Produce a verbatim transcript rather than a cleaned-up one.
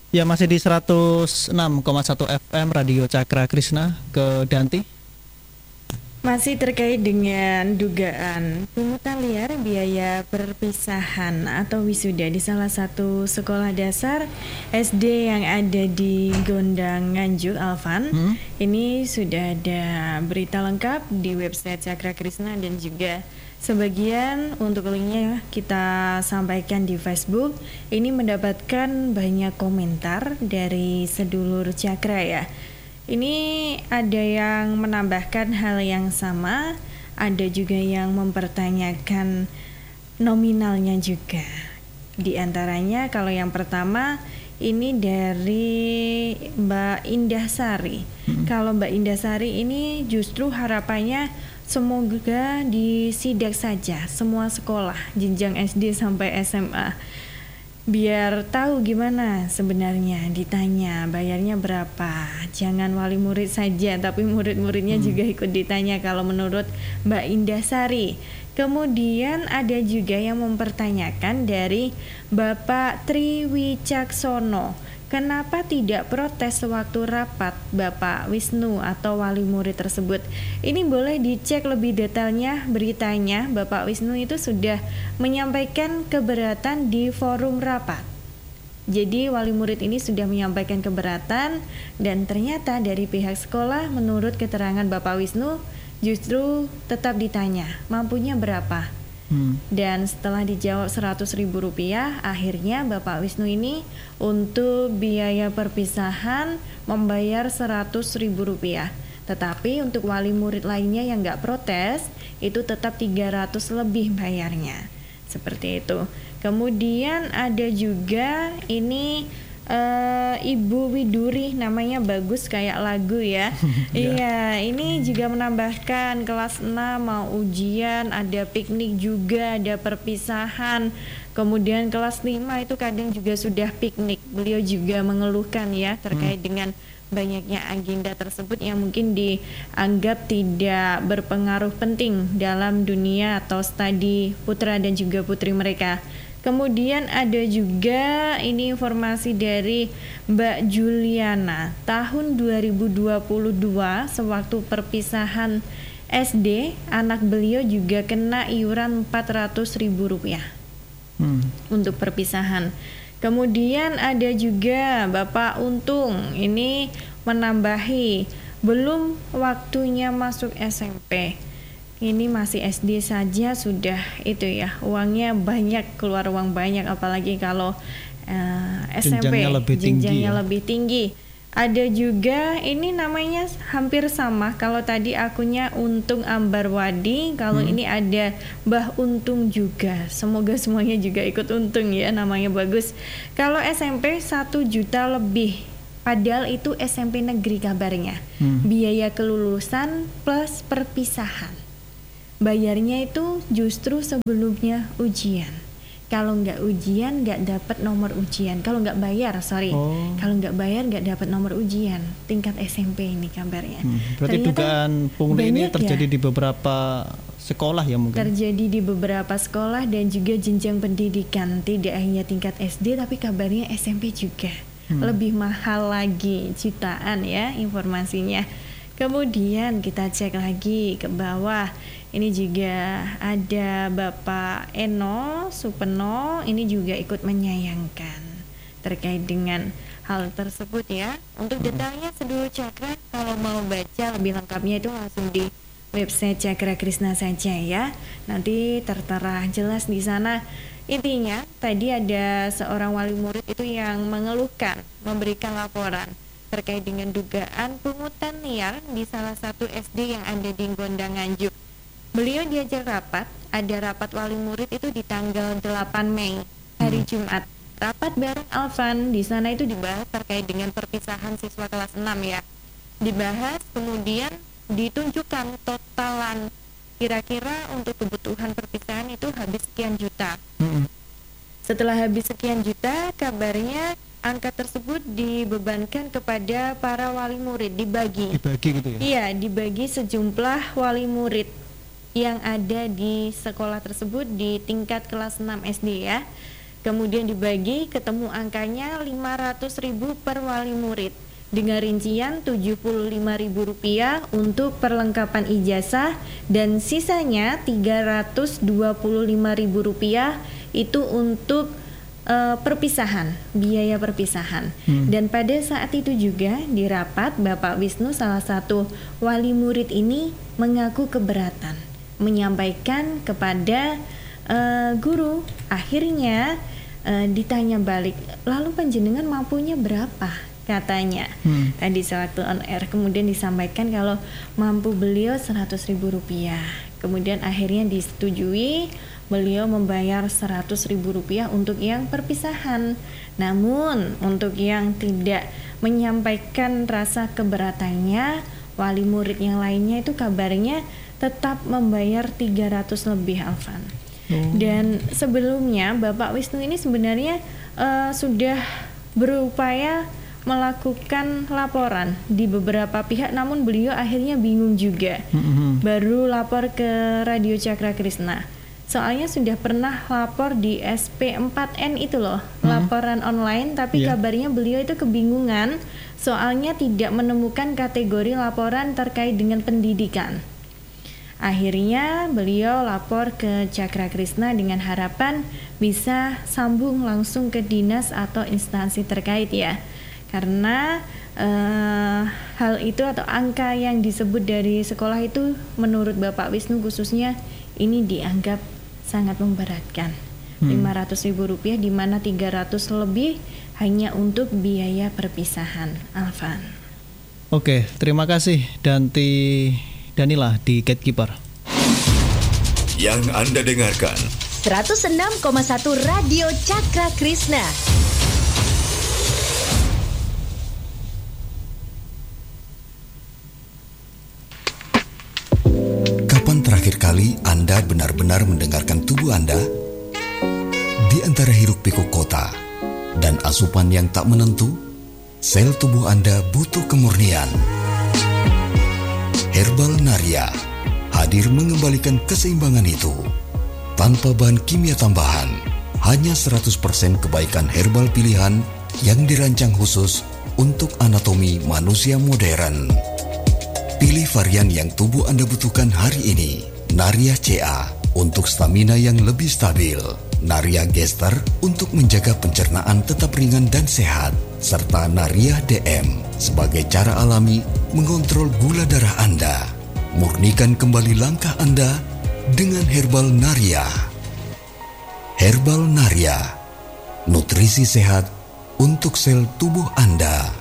Ya, masih di seratus enam koma satu F M Radio Cakra Krishna ke Danti. Masih terkait dengan dugaan pungutan liar biaya perpisahan atau wisuda di salah satu sekolah dasar S D yang ada di Gondang Nganjuk, Alvan. Hmm? Ini sudah ada berita lengkap di website Cakra Krishna dan juga sebagian untuk linknya kita sampaikan di Facebook. Ini mendapatkan banyak komentar dari sedulur Cakra ya. Ini ada yang menambahkan hal yang sama, ada juga yang mempertanyakan nominalnya juga. Di antaranya kalau yang pertama ini dari Mbak Indah Sari. Hmm. Kalau Mbak Indah Sari ini justru harapannya semoga disidak saja semua sekolah jenjang S D sampai S M A. Biar tahu gimana sebenarnya, ditanya bayarnya berapa. Jangan wali murid saja, tapi murid-muridnya hmm. juga ikut ditanya kalau menurut Mbak Indah Sari. Kemudian ada juga yang mempertanyakan dari Bapak Tri Wicaksono. Kenapa tidak protes sewaktu rapat Bapak Wisnu atau wali murid tersebut? Ini boleh dicek lebih detailnya beritanya. Bapak Wisnu itu sudah menyampaikan keberatan di forum rapat. Jadi wali murid ini sudah menyampaikan keberatan dan ternyata dari pihak sekolah menurut keterangan Bapak Wisnu justru tetap ditanya mampunya berapa. Hmm. Dan setelah dijawab seratus ribu rupiah, akhirnya Bapak Wisnu ini untuk biaya perpisahan membayar seratus ribu rupiah. Tetapi untuk wali murid lainnya yang gak protes, itu tetap tiga ratus lebih bayarnya. Seperti itu. Kemudian ada juga ini Uh, Ibu Widuri, namanya bagus kayak lagu ya. Iya, ini juga menambahkan kelas enam mau ujian, ada piknik juga, ada perpisahan. Kemudian kelas lima itu kadang juga sudah piknik. Beliau juga mengeluhkan ya terkait hmm. dengan banyaknya agenda tersebut yang mungkin dianggap tidak berpengaruh penting dalam dunia atau studi putra dan juga putri mereka. Kemudian ada juga ini informasi dari Mbak Juliana. Tahun dua ribu dua puluh dua sewaktu perpisahan S D, anak beliau juga kena iuran empat ratus ribu rupiah hmm. untuk perpisahan. Kemudian ada juga Bapak Untung, ini menambahi belum waktunya masuk S M P. Ini masih S D saja sudah itu ya, uangnya banyak, keluar uang banyak, apalagi kalau uh, S M P jenjangnya lebih tinggi, jenjangnya ya? lebih tinggi. Ada juga ini namanya hampir sama, kalau tadi akunnya Untung Ambarwadi, kalau hmm. ini ada Mbah Untung juga. Semoga semuanya juga ikut untung ya, namanya bagus. Kalau S M P satu juta lebih, padahal itu S M P negeri kabarnya. Hmm. Biaya kelulusan plus perpisahan. Bayarnya itu justru sebelumnya ujian. Kalau nggak ujian nggak dapat nomor ujian. Kalau nggak bayar, sorry. Oh. Kalau nggak bayar nggak dapat nomor ujian. Tingkat S M P ini kabarnya. Hmm. Berarti ternyata dugaan pungli ini terjadi ya? Di beberapa sekolah ya mungkin. Terjadi di beberapa sekolah dan juga jenjang pendidikan. Tidak hanya tingkat S D tapi kabarnya S M P juga. Hmm. Lebih mahal lagi, jutaan ya informasinya. Kemudian kita cek lagi ke bawah. Ini juga ada Bapak Eno Supeno, ini juga ikut menyayangkan terkait dengan hal tersebut ya. Untuk detailnya sedulur Cakra kalau mau baca lebih lengkapnya itu langsung di website Cakra Krishna saja ya. Nanti tertera jelas di sana. Intinya tadi ada seorang wali murid itu yang mengeluhkan, memberikan laporan terkait dengan dugaan pungutan liar di salah satu S D yang ada di Gondang Nganjuk. Beliau diajak rapat, ada rapat wali murid itu di tanggal delapan Mei, hari hmm. Jumat. Rapat bareng Alvan, di sana itu dibahas terkait dengan perpisahan siswa kelas enam ya. Dibahas, kemudian ditunjukkan totalan kira-kira untuk kebutuhan perpisahan itu habis sekian juta. Hmm. Setelah habis sekian juta, kabarnya angka tersebut dibebankan kepada para wali murid, dibagi. Dibagi gitu ya? Iya, dibagi sejumlah wali murid yang ada di sekolah tersebut di tingkat kelas enam S D ya. kemudian dibagi, ketemu angkanya lima ratus ribu per wali murid dengan rincian tujuh puluh lima ribu rupiah untuk perlengkapan ijazah dan sisanya tiga ratus dua puluh lima ribu rupiah itu untuk uh, perpisahan, biaya perpisahan. Hmm. Dan pada saat itu juga di rapat Bapak Wisnu, salah satu wali murid ini mengaku keberatan menyampaikan kepada uh, guru. Akhirnya Uh, ditanya balik, lalu panjenengan mampunya berapa katanya. Hmm. Tadi sewaktu on air kemudian disampaikan kalau mampu beliau seratus ribu rupiah. Kemudian akhirnya disetujui, beliau membayar seratus ribu rupiah untuk yang perpisahan. Namun untuk yang tidak menyampaikan rasa keberatannya, wali murid yang lainnya itu kabarnya tetap membayar tiga ratus lebih, Alvan. Hmm. Dan sebelumnya Bapak Wisnu ini sebenarnya uh, sudah berupaya melakukan laporan di beberapa pihak, namun beliau akhirnya bingung juga. Hmm. Baru lapor ke Radio Cakra Krishna. Soalnya sudah pernah lapor di S P empat N itu loh, hmm. laporan online, tapi yeah. kabarnya beliau itu kebingungan soalnya tidak menemukan kategori laporan terkait dengan pendidikan. Akhirnya beliau lapor ke Cakra Krishna dengan harapan bisa sambung langsung ke dinas atau instansi terkait ya. Karena uh, hal itu atau angka yang disebut dari sekolah itu menurut Bapak Wisnu khususnya ini dianggap sangat memberatkan. hmm. lima ratus ribu rupiah di mana tiga ratus lebih hanya untuk biaya perpisahan. Alvan. Oke, terima kasih Danti Danila di Gatekeeper. Yang Anda dengarkan seratus enam koma satu Radio Cakra Krishna. Kapan terakhir kali Anda benar-benar mendengarkan tubuh Anda? Di antara hiruk-pikuk kota dan asupan yang tak menentu, sel tubuh Anda butuh kemurnian. Herbal Naria hadir mengembalikan keseimbangan itu. Tanpa bahan kimia tambahan, hanya seratus persen kebaikan herbal pilihan yang dirancang khusus untuk anatomi manusia modern. Pilih varian yang tubuh Anda butuhkan hari ini. Naria C A untuk stamina yang lebih stabil. Naria Gester untuk menjaga pencernaan tetap ringan dan sehat. Serta Naria D M sebagai cara alami mengontrol gula darah Anda. Murnikan kembali langkah Anda dengan Herbal Naria. Herbal Naria, nutrisi sehat untuk sel tubuh Anda.